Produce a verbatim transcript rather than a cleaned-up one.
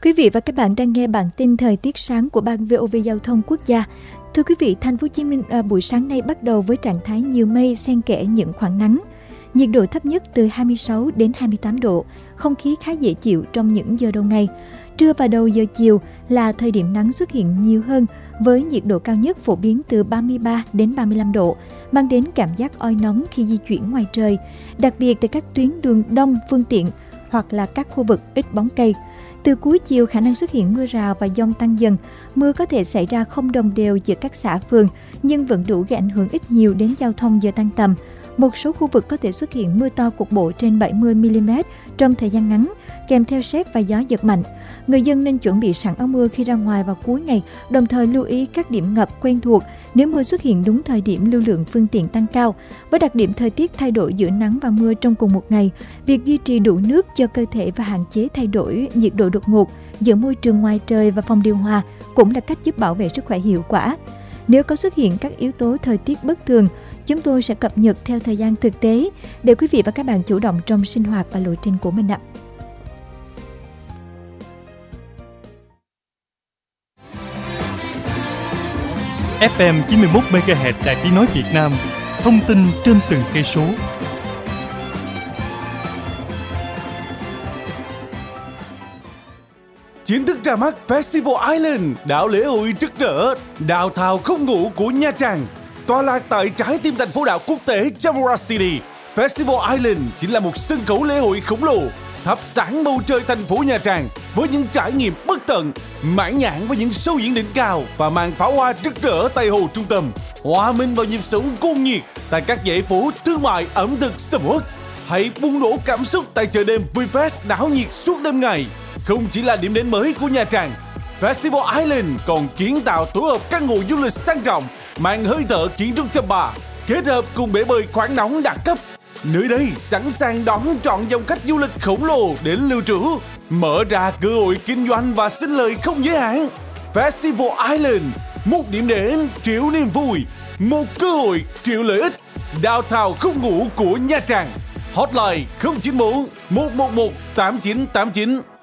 Quý vị và các bạn đang nghe bản tin thời tiết sáng của Ban vê o vê Giao thông Quốc gia. Thưa quý vị, thành phố Hồ Chí Minh à, buổi sáng nay bắt đầu với trạng thái nhiều mây xen kẽ những khoảng nắng. Nhiệt độ thấp nhất từ hai mươi sáu đến hai mươi tám độ, không khí khá dễ chịu trong những giờ đầu ngày. Trưa và đầu giờ chiều là thời điểm nắng xuất hiện nhiều hơn với nhiệt độ cao nhất phổ biến từ ba mươi ba đến ba mươi lăm độ, mang đến cảm giác oi nóng khi di chuyển ngoài trời, đặc biệt tại các tuyến đường đông phương tiện hoặc là các khu vực ít bóng cây. Từ cuối chiều, khả năng xuất hiện mưa rào và dông tăng dần. Mưa có thể xảy ra không đồng đều giữa các xã phường, nhưng vẫn đủ gây ảnh hưởng ít nhiều đến giao thông giờ tan tầm. Một số khu vực có thể xuất hiện mưa to cục bộ trên bảy mươi mi li mét trong thời gian ngắn, kèm theo sét và gió giật mạnh. Người dân nên chuẩn bị sẵn áo mưa khi ra ngoài vào cuối ngày, đồng thời lưu ý các điểm ngập quen thuộc nếu mưa xuất hiện đúng thời điểm lưu lượng phương tiện tăng cao. Với đặc điểm thời tiết thay đổi giữa nắng và mưa trong cùng một ngày, việc duy trì đủ nước cho cơ thể và hạn chế thay đổi nhiệt độ đột ngột giữa môi trường ngoài trời và phòng điều hòa cũng là cách giúp bảo vệ sức khỏe hiệu quả. Nếu có xuất hiện các yếu tố thời tiết bất thường, chúng tôi sẽ cập nhật theo thời gian thực tế để quý vị và các bạn chủ động trong sinh hoạt và lộ trình của mình ạ. ép em chín mươi mốt mê ga héc Đài Tiếng nói Việt Nam, thông tin trên từng cây số. Chính thức ra mắt Festival Island, đảo lễ hội rực rỡ, đào thào không ngủ của Nha Trang. Tọa lạc tại trái tim thành phố đảo quốc tế Chamora City, Festival Island chính là một sân khấu lễ hội khổng lồ, thắp sáng bầu trời thành phố Nha Trang với những trải nghiệm bất tận, mãn nhãn với những show diễn đỉnh cao và màn pháo hoa rực rỡ tại hồ trung tâm, hòa mình vào nhịp sống cuồng nhiệt tại các dãy phố thương mại ẩm thực sầm uất. Hãy bùng nổ cảm xúc tại chợ đêm VinFast đảo nhiệt suốt đêm ngày. Không chỉ là điểm đến mới của Nha Trang, Festival Island còn kiến tạo tổ hợp căn hộ du lịch sang trọng, mang hơi thở kiến trúc chăm ba, kết hợp cùng bể bơi khoáng nóng đẳng cấp. Nơi đây sẵn sàng đón trọn dòng khách du lịch khổng lồ đến lưu trú, mở ra cơ hội kinh doanh và sinh lời không giới hạn. Festival Island, một điểm đến triệu niềm vui, một cơ hội triệu lợi ích. Downtown không ngủ của Nha Trang. Hotline không chín bốn một một một tám chín tám chín.